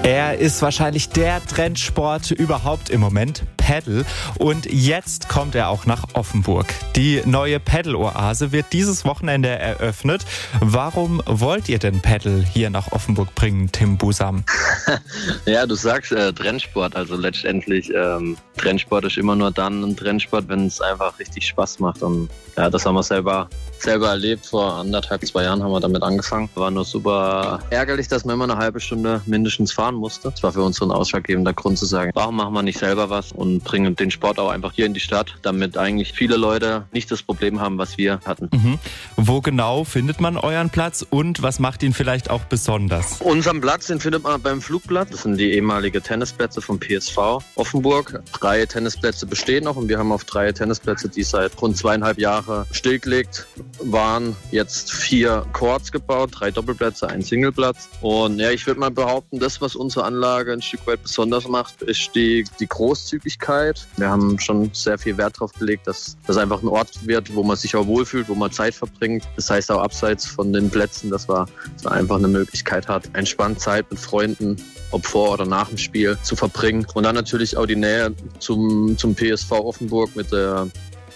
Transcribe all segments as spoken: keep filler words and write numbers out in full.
Er ist wahrscheinlich der Trendsport überhaupt im Moment, Paddle. Und jetzt kommt er auch nach Offenburg. Die neue Paddle-Oase wird dieses Wochenende eröffnet. Warum wollt ihr denn Paddle hier nach Offenburg bringen, Tim Busam? Ja, du sagst äh, Trendsport. Also letztendlich, ähm, Trendsport ist immer nur dann ein Trendsport, wenn es einfach richtig Spaß macht. Und ja, das haben wir selber selber erlebt. Vor anderthalb, zwei Jahren haben wir damit angefangen. War nur super ärgerlich, dass man immer eine halbe Stunde mindestens fahren musste. Das war für uns so ein ausschlaggebender Grund zu sagen, warum machen wir nicht selber was und bringen den Sport auch einfach hier in die Stadt, damit eigentlich viele Leute nicht das Problem haben, was wir hatten. Mhm. Wo genau findet man euren Platz und was macht ihn vielleicht auch besonders? Unseren Platz, den findet man beim Flugplatz. Das sind die ehemaligen Tennisplätze vom P S V Offenburg. Drei Tennisplätze bestehen noch und wir haben auf drei Tennisplätze, die seit rund zweieinhalb Jahren stillgelegt waren, jetzt vier Courts gebaut, drei Doppelplätze, ein Singleplatz. Und ja, ich würde mal behaupten, das, was unsere Anlage ein Stück weit besonders macht, ist die, die Großzügigkeit. Wir haben schon sehr viel Wert darauf gelegt, dass das einfach ein Ort wird, wo man sich auch wohlfühlt, wo man Zeit verbringt. Das heißt auch abseits von den Plätzen, dass man, dass man einfach eine Möglichkeit hat, entspannt Zeit mit Freunden, ob vor oder nach dem Spiel, zu verbringen. Und dann natürlich auch die Nähe zum, zum P S V Offenburg mit der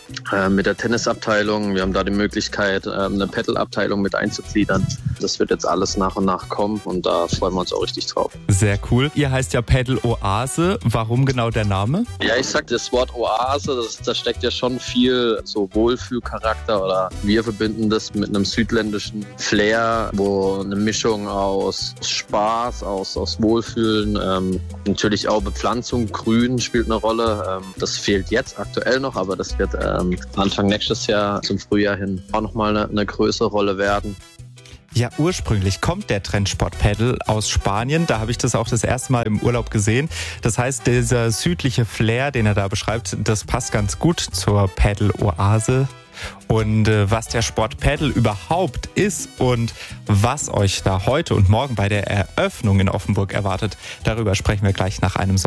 mit der Tennisabteilung. Wir haben da die Möglichkeit, eine Paddle-Abteilung mit einzugliedern. Das wird jetzt alles nach und nach kommen und da freuen wir uns auch richtig drauf. Sehr cool. Ihr heißt ja Paddle-Oase. Warum genau der Name? Ja, ich sag das Wort Oase, das, da steckt ja schon viel so Wohlfühlcharakter oder wir verbinden das mit einem südländischen Flair, wo eine Mischung aus Spaß, aus, aus Wohlfühlen, ähm, natürlich auch Bepflanzung, Grün spielt eine Rolle. Ähm, das fehlt jetzt aktuell noch, aber das wird äh, Anfang nächstes Jahr zum Frühjahr hin auch nochmal eine, eine größere Rolle werden. Ja, ursprünglich kommt der Trendsport Paddle aus Spanien. Da habe ich das auch das erste Mal im Urlaub gesehen. Das heißt, dieser südliche Flair, den er da beschreibt, das passt ganz gut zur Paddle-Oase. Und äh, was der Sport Paddle überhaupt ist und was euch da heute und morgen bei der Eröffnung in Offenburg erwartet, darüber sprechen wir gleich nach einem Song.